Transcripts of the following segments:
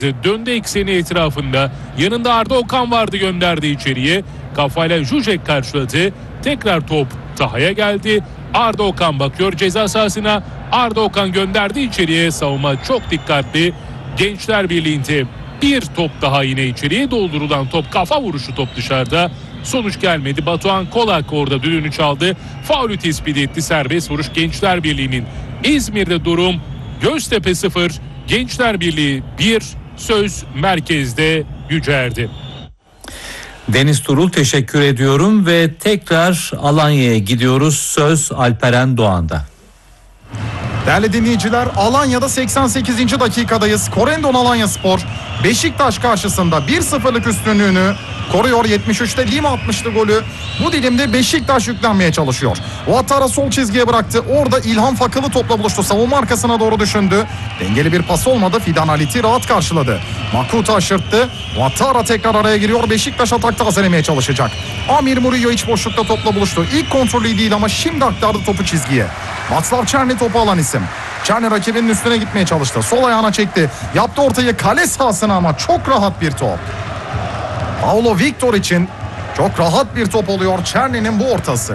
Döndü ekseni etrafında. Yanında Arda Okan vardı, gönderdi içeriye. Kafayla Zuzek karşıladı. Tekrar top Taha'ya geldi. Arda Okan bakıyor ceza sahasına. Arda Okan gönderdi içeriye. Savunma çok dikkatli. Gençler Birliği'nde bir top daha yine içeriye doldurulan top. Kafa vuruşu, top dışarıda. Sonuç gelmedi. Batuhan Kolak orada düdüğünü çaldı. Faulü tespit etti. Serbest vuruş Gençler Birliği'nin. İzmir'de durum Göztepe 0, Gençler Birliği 1. Söz merkezde Yücer'di. Deniz Turul, teşekkür ediyorum ve tekrar Alanya'ya gidiyoruz. Söz Alperen Doğan'da. Değerli dinleyiciler, Alanya'da 88. dakikadayız. Korendon Alanyaspor Beşiktaş karşısında 1-0'lık üstünlüğünü koruyor. 73'te Lima atmıştı golü. Bu dilimde Beşiktaş yüklenmeye çalışıyor. Ouattara sol çizgiye bıraktı. Orada İlhan Fakılı topla buluştu. Savunma arkasına doğru düşündü. Dengeli bir pas olmadı. Fidan Aliti rahat karşıladı. Makuta aşırttı. Ouattara tekrar araya giriyor. Beşiktaş atakta tazelemeye çalışacak. Amir Murillo iç boşlukta topla buluştu. İlk kontrolü değil ama şimdi aktardı topu çizgiye. Václav Černý topu alan isim. Černý rakibinin üstüne gitmeye çalıştı. Sol ayağına çekti. Yaptı ortayı kale sahasına ama çok rahat bir top. Paulo Victor için çok rahat bir top oluyor Černy'nin bu ortası.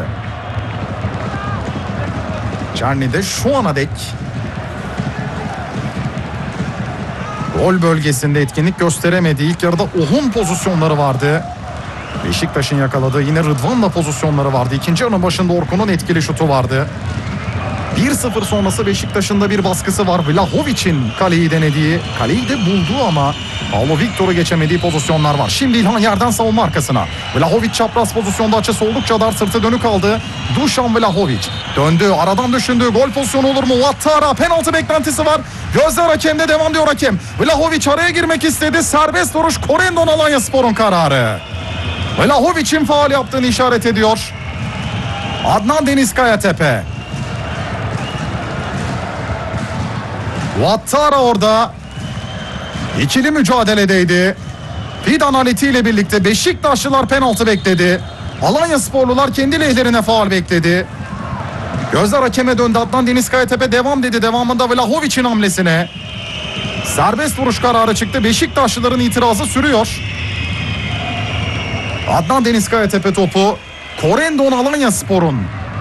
Černý de şu ana dek gol bölgesinde etkinlik gösteremedi. İlk yarıda Ohun pozisyonları vardı. Beşiktaş'ın yakaladığı yine Rıdvan'la pozisyonları vardı. İkinci yarının başında Orkun'un etkili şutu vardı. 1-0 sonrası Beşiktaş'ın da bir baskısı var. Vlahovic'in kaleyi denediği, kaleyi de bulduğu ama Paulo Victor'u geçemediği pozisyonlar var. Şimdi İlhan yerden savunma arkasına. Vlahovic çapraz pozisyonda, açısı oldukça dar, sırtı dönük kaldı. Dušan Vlahovic döndü, aradan düşündü. Gol pozisyonu olur mu? Ouattara penaltı beklentisi var. Gözler hakemde, devam diyor hakem. Vlahovic araya girmek istedi. Serbest vuruş Korendon Alanyaspor'un kararı. Vlahovic'in faul yaptığını işaret ediyor Adnan Deniz Kayatepe. Ouattara orada ikili mücadeledeydi. Fidan Aliti ile birlikte Beşiktaşlılar penaltı bekledi. Alanyasporlular kendi lehlerine faul bekledi. Gözler hakeme döndü. Adnan Deniz Kayatepe devam dedi. Devamında Vlahovic'in hamlesine serbest vuruş kararı çıktı. Beşiktaşlıların itirazı sürüyor. Adnan Deniz Kayatepe topu Korendon Alanyaspor'un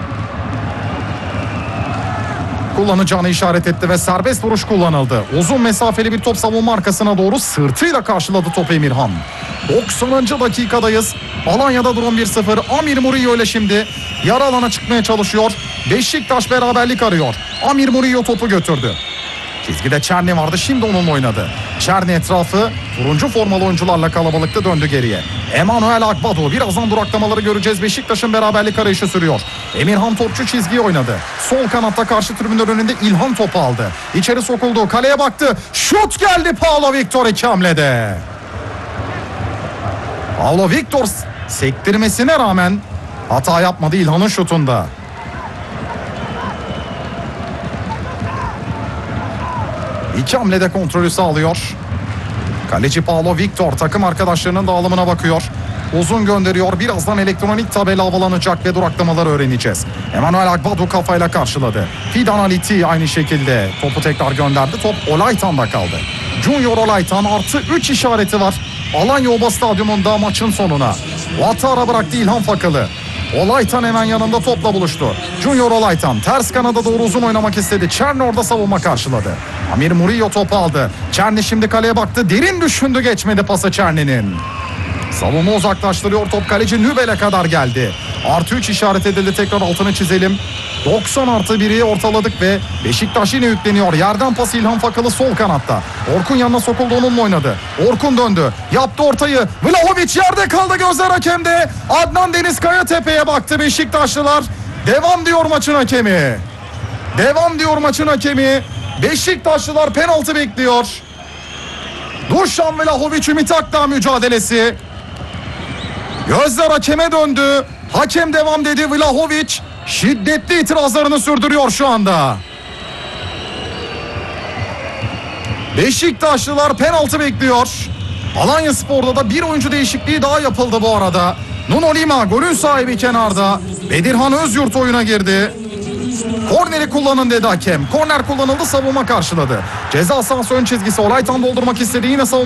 kullanacağını işaret etti ve serbest vuruş kullanıldı. Uzun mesafeli bir top savunma arkasına doğru sırtıyla karşıladı topu Emirhan. 90. dakikadayız. Alanya'da durum 1-0. Amir Murillo ile şimdi yarı alana çıkmaya çalışıyor. Beşiktaş beraberlik arıyor. Amir Murillo topu götürdü. Çizgide Černý vardı, şimdi onunla oynadı. Černý etrafı turuncu formalı oyuncularla kalabalıkta, döndü geriye. Emanuel Agbadu, birazdan duraklamaları göreceğiz. Beşiktaş'ın beraberlik arayışı sürüyor. Emirhan topçu çizgiye oynadı. Sol kanatta karşı tribünler önünde İlhan topu aldı. İçeri sokuldu, kaleye baktı. Şut geldi Paulo Victor iki hamlede. Paulo Victor sektirmesine rağmen hata yapmadı İlhan'ın şutunda. İki hamlede kontrolü sağlıyor. Kaleci Paulo Victor takım arkadaşlarının dağılımına bakıyor. Uzun gönderiyor. Birazdan elektronik tabela havalanacak ve duraklamaları öğreneceğiz. Emanuel Agbadu kafayla karşıladı. Fidan Aliti aynı şekilde topu tekrar gönderdi. Top Olaytan'da kaldı. Junior Olaytan artı 3 işareti var Alanya Oba Stadyumunda maçın sonuna. Ouattara bıraktı İlhan Fakılı. Olaytan hemen yanında topla buluştu. Junior Olaytan ters kanada doğru uzun oynamak istedi. Černý orada savunma karşıladı. Amir Murillo topu aldı. Černý şimdi kaleye baktı. Derin düşündü, geçmedi pası Černy'nin. Savunma uzaklaştırıyor. Top kaleci Nübel'e kadar geldi. Artı 3 işaret edildi. Tekrar altını çizelim. 90+1'i ortaladık ve Beşiktaş yine yükleniyor. Yerden pas İlhan Fakılı sol kanatta. Orkun yanına sokuldu, onunla oynadı. Orkun döndü. Yaptı ortayı. Vlahovic yerde kaldı, gözler hakemde. Adnan Deniz Kayatepe'ye baktı Beşiktaşlılar. Devam diyor maçın hakemi. Devam diyor maçın hakemi. Beşiktaşlılar penaltı bekliyor. Dušan Vlahovic Ümit Akdağ mücadelesi. Gözler hakeme döndü. Hakem devam dedi. Vlahovic şiddetli itirazlarını sürdürüyor şu anda. Beşiktaşlılar penaltı bekliyor. Alanyaspor'da da bir oyuncu değişikliği daha yapıldı bu arada. Nuno Lima golün sahibi kenarda. Bedirhan Özyurt oyuna girdi. Korneri kullanın dedi hakem. Korner kullanıldı, savunma karşıladı. Ceza sahası ön çizgisi. Olaytan doldurmak istedi. Yine savunma